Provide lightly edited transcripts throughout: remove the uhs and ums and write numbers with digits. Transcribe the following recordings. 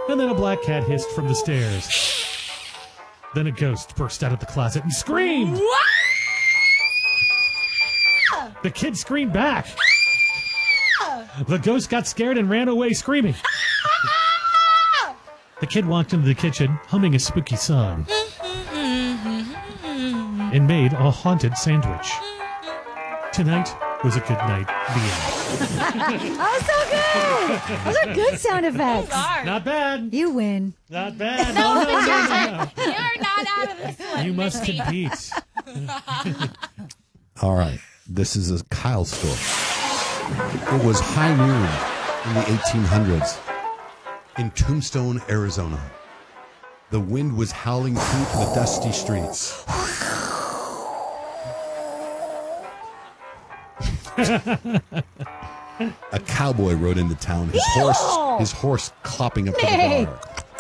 And then a black cat hissed from the stairs. Then a ghost burst out of the closet and screamed. The kid screamed back. The ghost got scared and ran away screaming. The kid walked into the kitchen, humming a spooky song, and made a haunted sandwich. Tonight was a good night. The end. Oh, so good. Those are good sound effects. Not bad. You win. Not bad. No, No. you're not out of this one. You must compete. All right. This is a Kyle story. It was high noon in the 1800s in Tombstone, Arizona. The wind was howling through the dusty streets. A cowboy rode into town, his horse clopping up to the bar.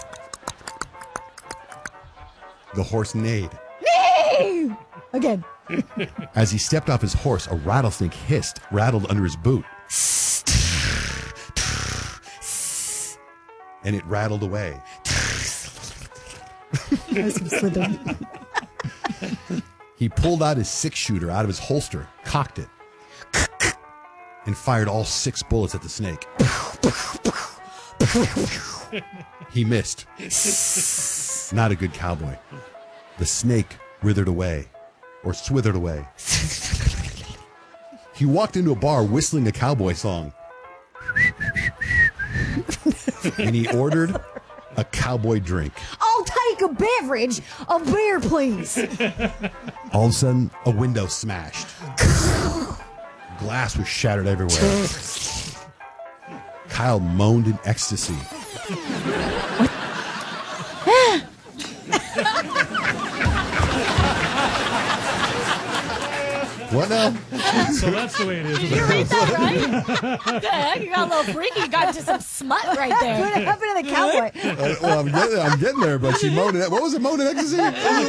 The horse neighed. Again. As he stepped off his horse, a rattlesnake rattled under his boot. And it rattled away. He pulled out his 6-shooter out of his holster, cocked it, and fired all 6 bullets at the snake. He missed. Not a good cowboy. The snake withered away, or swithered away. He walked into a bar whistling a cowboy song. And he ordered a cowboy drink. I'll take a beverage, a beer, please. All of a sudden, a window smashed. Glass was shattered everywhere. Kyle moaned in ecstasy. What now? So that's the way it is. Did you read that right? What the heck? You got a little freaky. You got into some smut right there. What happened to the cowboy? Well, I'm getting there, but she moaned in. What was it? Moaned in ecstasy?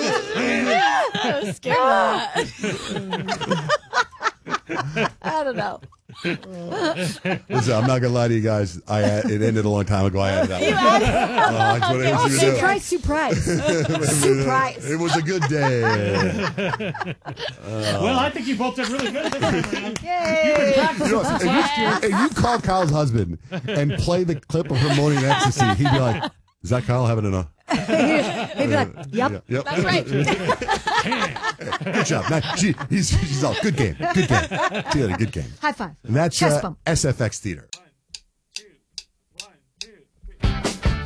I was scared of that. I don't know. Listen, I'm not gonna lie to you guys. It ended a long time ago. I added that one. You added it? It was a good day. Surprise. Surprise. It was a good day. Well, I think you both did really good. Yay. If you call Kyle's husband and play the clip of her moaning in ecstasy, he'd be like, "Is that Kyle having enough?" He'd be like, yep. Yep. That's right. Good job. Now, she's all good game. Good game. She had a good game. High five. And that's Chest bump. SFX Theater.